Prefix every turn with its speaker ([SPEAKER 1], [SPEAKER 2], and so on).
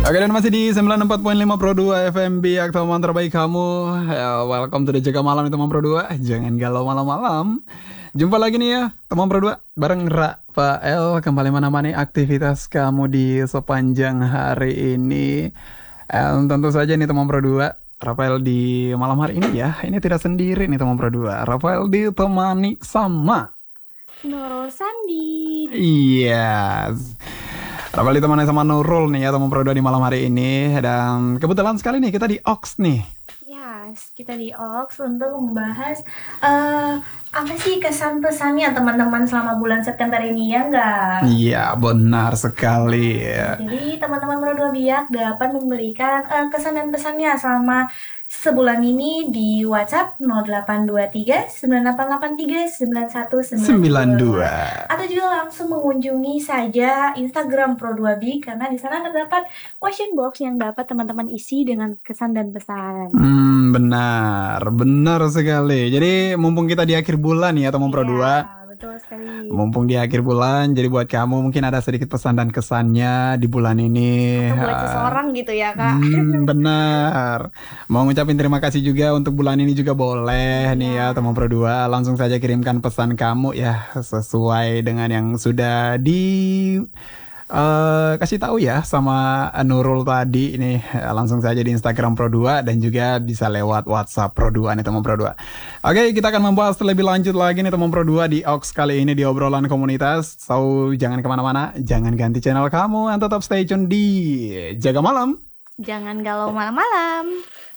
[SPEAKER 1] Oke, dan masih di 94.5 Pro 2 FMB yang teman terbaik kamu. Welcome to the Jaga Malam nih teman Pro 2. Jangan galau malam-malam. Jumpa lagi nih ya teman Pro 2 bareng Rafael. Kembali menemani aktivitas kamu di sepanjang hari ini. Tentu saja nih teman Pro 2, Rafael di malam hari ini ya. Ini tidak sendiri nih teman Pro 2. Rafael ditemani sama
[SPEAKER 2] Nurul Sandi.
[SPEAKER 1] Iya. Rafael ditemani sama Nurul nih ya teman Pro 2 di malam hari ini. Dan kebetulan sekali nih kita di Ox nih.
[SPEAKER 2] Yes, kita di Ox untuk membahas apa sih kesan pesannya teman-teman selama bulan September ini ya enggak?
[SPEAKER 1] Iya benar sekali ya.
[SPEAKER 2] Jadi teman-teman Pro 2 Biak dapat memberikan kesan dan pesannya selama sebulan ini di WhatsApp 0823 9883 9192 atau juga langsung mengunjungi saja Instagram Pro 2 Biak karena di sana terdapat question box yang dapat teman-teman isi dengan kesan dan pesan.
[SPEAKER 1] Benar sekali. Jadi mumpung kita di akhir bulan ya teman Pro 2.
[SPEAKER 2] Betul sekali.
[SPEAKER 1] Mumpung di akhir bulan, jadi buat kamu mungkin ada sedikit pesan dan kesannya di bulan ini.
[SPEAKER 2] Atau buat seseorang gitu ya kak.
[SPEAKER 1] Benar. Mau ngucapin terima kasih juga untuk bulan ini juga boleh nih ya teman Pro 2. Langsung saja kirimkan pesan kamu ya sesuai dengan yang sudah kasih tahu ya sama Nurul tadi ini. Langsung saja di Instagram Pro 2 dan juga bisa lewat WhatsApp Pro 2 nih teman Pro 2. Oke, kita akan membahas lebih lanjut lagi nih teman Pro 2 di Ox kali ini di obrolan komunitas. So jangan kemana-mana, jangan ganti channel kamu, and tetap stay tune di Jaga Malam.
[SPEAKER 2] Jangan galau malam-malam.